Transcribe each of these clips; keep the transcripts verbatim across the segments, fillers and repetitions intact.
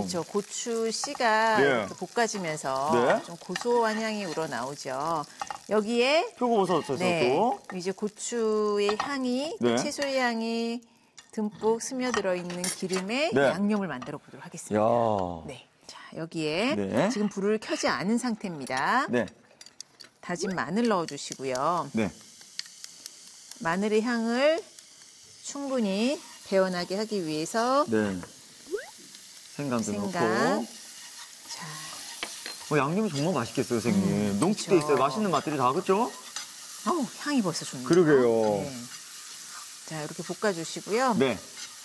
그렇죠. 고추 씨가 네. 이렇게 볶아지면서 네. 좀 고소한 향이 우러나오죠. 여기에 표고버섯에서 네, 또 이제 고추의 향이, 또 네. 채소의 향이 듬뿍 스며들어 있는 기름에 네. 양념을 만들어 보도록 하겠습니다. 야. 네, 자 여기에 네. 지금 불을 켜지 않은 상태입니다. 네. 다진 마늘 넣어주시고요. 네. 마늘의 향을 충분히 배어나게 하기 위해서 네. 생강도 생강. 넣고. 자, 어, 양념이 정말 맛있겠어요, 선생님. 음, 농축돼 그렇죠. 있어요. 맛있는 맛들이 다, 그렇죠? 어우, 향이 벌써 좋네요. 그러게요. 네. 자, 이렇게 볶아주시고요. 네.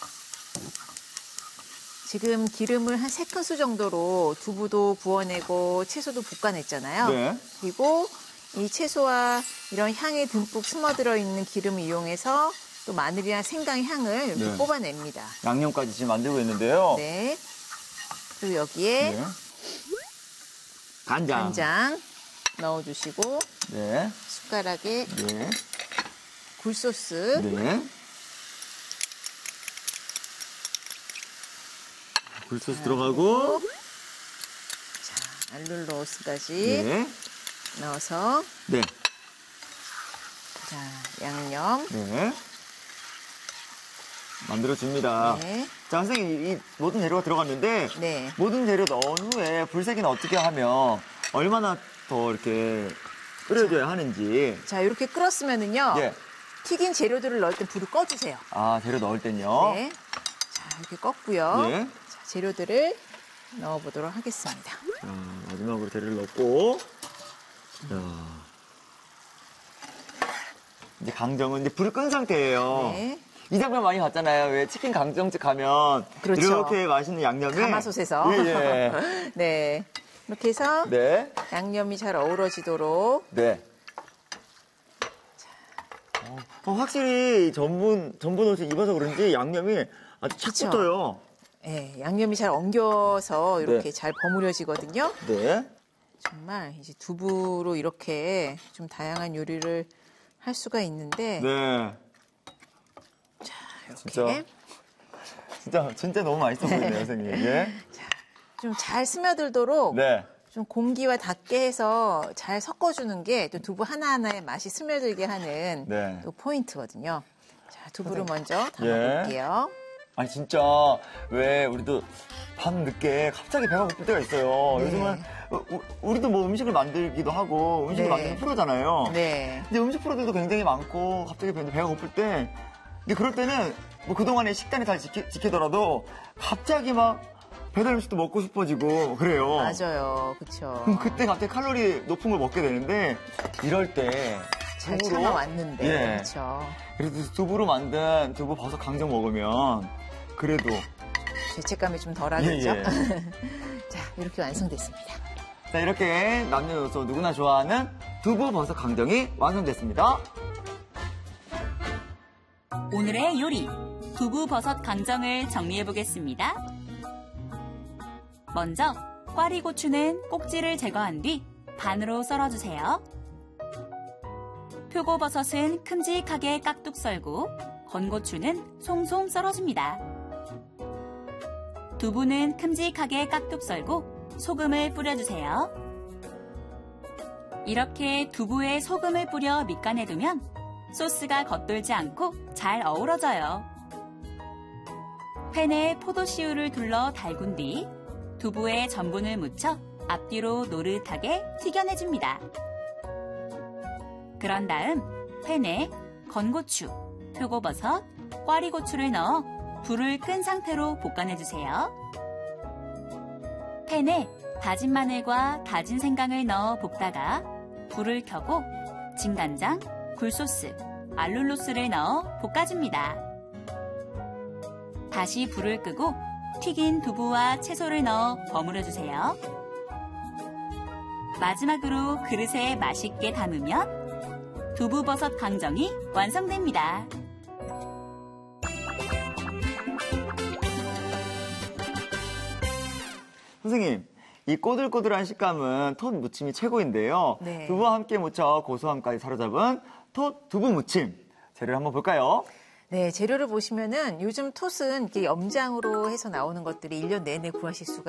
지금 기름을 한 세 큰술 정도로 두부도 구워내고 채소도 볶아냈잖아요. 네. 그리고 이 채소와 이런 향이 듬뿍 스며들어 있는 기름을 이용해서 또 마늘이랑 생강 향을 이렇게 네. 뽑아냅니다. 양념까지 지금 만들고 있는데요. 네. 그리고 여기에 네. 간장. 간장 넣어주시고 네. 숟가락에 네. 굴소스 네. 굴소스 들어가고. 자, 알룰로스까지 네. 넣어서 네. 자, 양념. 네. 만들어줍니다. 네. 자, 선생님, 이 모든 재료가 들어갔는데, 네. 모든 재료 넣은 후에 불색이는 어떻게 하면 얼마나 더 이렇게 끓여줘야 하는지. 자, 이렇게 끓었으면은요. 예. 튀긴 재료들을 넣을 때 불을 꺼주세요. 아, 재료 넣을 땐요. 네. 자, 이렇게 껐고요. 예. 자, 재료들을 넣어보도록 하겠습니다. 자, 마지막으로 재료를 넣고. 자. 이제 강정은 이제 불을 끈 상태예요. 네. 이 장면 많이 봤잖아요. 왜 치킨 강정집 가면 그렇죠. 이렇게 맛있는 양념에 가마솥에서. 예, 예. 네. 이렇게 해서 네. 양념이 잘 어우러지도록. 네. 어, 어, 확실히 전분 전분 옷을 입어서 그런지 양념이 아주 착 그쵸. 붙어요. 네, 양념이 잘 엉겨서 이렇게 네. 잘 버무려지거든요. 네. 정말 이제 두부로 이렇게 좀 다양한 요리를 할 수가 있는데. 네. 자, 이렇게. 진짜 진짜 진짜 너무 맛있어 보이네요, 선생님. 예. 좀 잘 스며들도록 네. 좀 공기와 닿게 해서 잘 섞어주는 게 또 두부 하나하나의 맛이 스며들게 하는 네. 또 포인트거든요. 자, 두부를 먼저 예. 담아볼게요. 아니 진짜 왜 우리도 밤 늦게 갑자기 배가 고플 때가 있어요. 네. 요즘은 우- 우리도 뭐 음식을 만들기도 하고 음식을 네. 만드는 프로잖아요. 네. 근데 음식 프로들도 굉장히 많고 갑자기 배- 배가 고플 때 근데 그럴 때는 뭐 그동안에 식단이 잘 지키, 지키더라도 갑자기 막 배달 음식도 먹고 싶어지고 그래요. 맞아요. 그쵸. 그럼 그때 갑자기 칼로리 높은 걸 먹게 되는데 이럴 때 잘 두부로 참아왔는데. 예. 그쵸. 그래도 두부로 만든 두부 버섯 강정 먹으면 그래도 죄책감이 좀 덜하겠죠? 예, 예. 자, 이렇게 완성됐습니다. 자, 이렇게 남녀노소 누구나 좋아하는 두부 버섯 강정이 완성됐습니다. 오늘의 요리, 두부 버섯 강정을 정리해 보겠습니다. 먼저 꽈리고추는 꼭지를 제거한 뒤 반으로 썰어주세요. 표고버섯은 큼직하게 깍둑 썰고 건고추는 송송 썰어줍니다. 두부는 큼직하게 깍둑 썰고 소금을 뿌려주세요. 이렇게 두부에 소금을 뿌려 밑간해두면 소스가 겉돌지 않고 잘 어우러져요. 팬에 포도씨유를 둘러 달군 뒤 두부에 전분을 묻혀 앞뒤로 노릇하게 튀겨내줍니다. 그런 다음 팬에 건고추, 표고버섯, 꽈리고추를 넣어 불을 끈 상태로 볶아내주세요. 팬에 다진 마늘과 다진 생강을 넣어 볶다가 불을 켜고 진간장, 굴소스, 알룰로스를 넣어 볶아줍니다. 다시 불을 끄고 튀긴 두부와 채소를 넣어 버무려주세요. 마지막으로 그릇에 맛있게 담으면 두부버섯 강정이 완성됩니다. 선생님, 이 꼬들꼬들한 식감은 톳 무침이 최고인데요. 네. 두부와 함께 무쳐 고소함까지 사로잡은 톳 두부 무침. 재료를 한번 볼까요? 네, 재료를 보시면은 요즘 톳은 이렇게 염장으로 해서 나오는 것들이 일 년 내내 구하실 수가